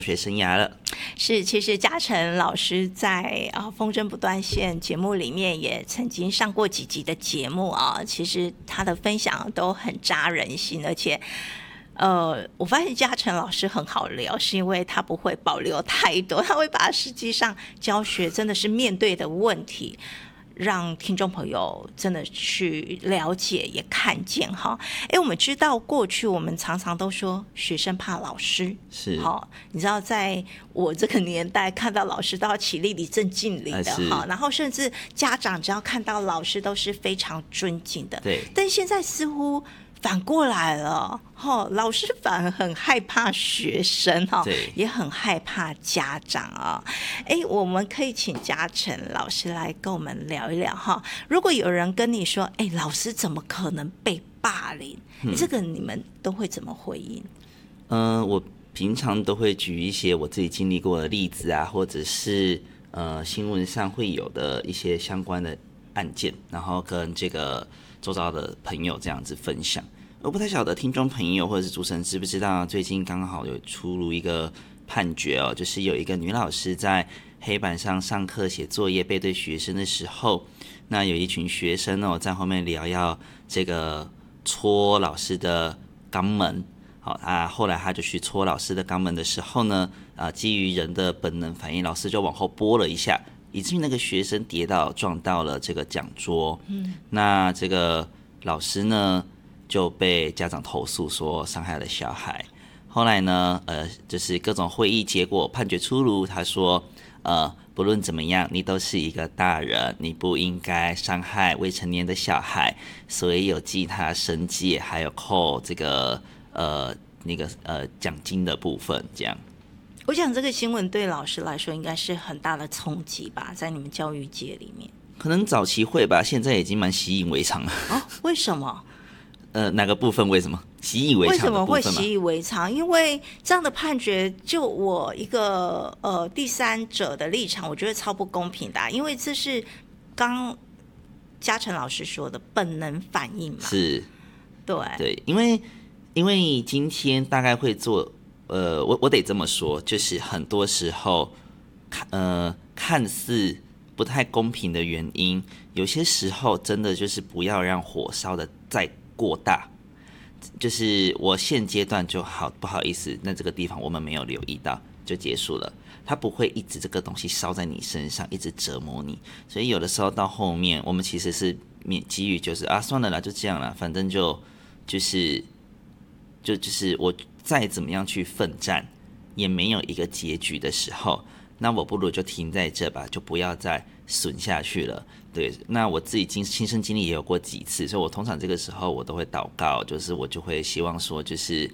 学生涯了。 是，其实嘉诚老师在风筝不断线节目里面也曾经上过几集的节目啊，其实他的分享都很扎人心，而且我发现嘉诚老师很好聊，是因为他不会保留太多，他会把实际上教学真的是面对的问题让听众朋友真的去了解也看见哈。我们知道过去我们常常都说学生怕老师， 是好，你知道在我这个年代看到老师都要起立礼正敬礼的哈，然后甚至家长只要看到老师都是非常尊敬的。 对， 但现在似乎反过来了，老师反而很害怕学生，也很害怕家长啊。我们可以请嘉诚老师来跟我们聊一聊哈。如果有人跟你说，老师怎么可能被霸凌？这个你们都会怎么回应？ 我平常都会举一些我自己经历过的例子啊，或者是新闻上会有的一些相关的案件，然后跟这个周遭的朋友这样子分享。我不太晓得听众朋友或者是主持人知不知道，最近刚好有出炉一个判决哦，就是有一个女老师在黑板上上课写作业背对学生的时候，那有一群学生哦在后面聊要这个戳老师的肛门。好后来他就去戳老师的肛门的时候呢，基于人的本能反应，老师就往后拨了一下，以至于那个学生跌倒撞到了这个讲桌。那这个老师呢就被家长投诉说伤害了小孩。后来呢，就是各种会议结果判决出炉，他说，不论怎么样，你都是一个大人，你不应该伤害未成年的小孩，所以有记他申诫，还有扣这个奖金的部分，这样。 我想这个新闻对老师来说应该是很大的冲击吧，在你们教育界里面。 可能早期会吧，现在已经蛮习以为常了。 为什么？ 哪个部分？为什么习以为常的部分吗？ 为什么会习以为常？因为这样的判决，就我一个第三者的立场，我觉得超不公平的因为这是刚嘉诚老师说的本能反应嘛。 是， 对， 因为今天大概会做，我得这么说，就是很多时候，看似不太公平的原因，有些时候真的就是不要让火烧的再过大，就是我现阶段就好不好意思，那这个地方我们没有留意到就结束了，它不会一直这个东西烧在你身上，一直折磨你。所以有的时候到后面，我们其实是基于就是算了啦，就这样啦，反正就是我再怎么样去奋战，也没有一个结局的时候，那我不如就停在这吧，就不要再损下去了。对，那我自己亲身经历也有过几次，所以我通常这个时候我都会祷告，就是我就会希望说，就是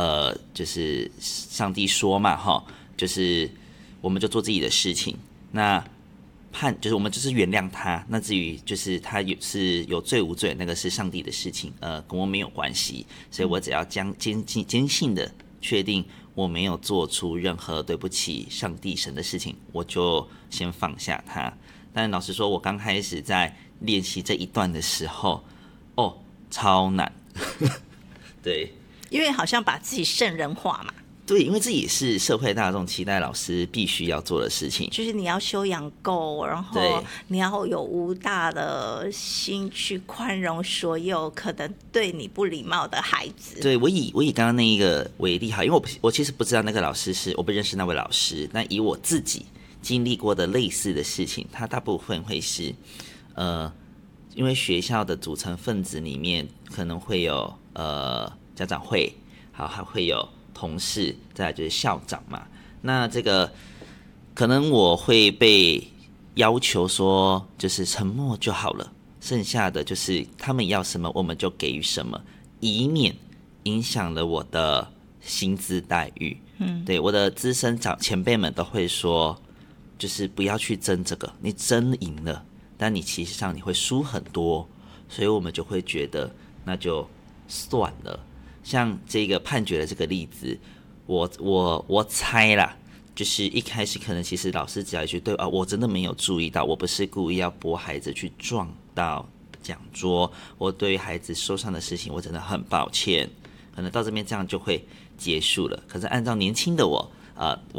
上帝说嘛，就是我们就做自己的事情，那就是我们就是原谅他，那至于就是他是有罪无罪，那个是上帝的事情，跟我没有关系，所以我只要坚信的确定我没有做出任何对不起上帝神的事情，我就先放下他。但老实说，我刚开始在练习这一段的时候，超难。对， 因为好像把自己圣人化嘛。 对，因为这也是社会大众期待老师必须要做的事情， 就是你要修养够，然后你要有无大的心去宽容所有可能对你不礼貌的孩子。 对，我以刚刚那一个为例哈，因为我其实不知道那个老师我不认识那位老师，那以我自己经历过的类似的事情，它大部分会是因为学校的组成分子里面可能会有家长会，好，还会有同事，再来就是校长嘛。那这个可能我会被要求说，就是沉默就好了，剩下的就是他们要什么我们就给予什么，以免影响了我的薪资待遇。对，我的资深前辈们都会说，就是不要去争这个，你争赢了，但你其实上你会输很多，所以我们就会觉得那就算了。像这个判决的这个例子，我猜啦，就是一开始可能其实老师只要一句对我真的没有注意到，我不是故意要拨孩子去撞到讲桌，我对于孩子受伤的事情我真的很抱歉，可能到这边这样就会结束了。可是按照年轻的我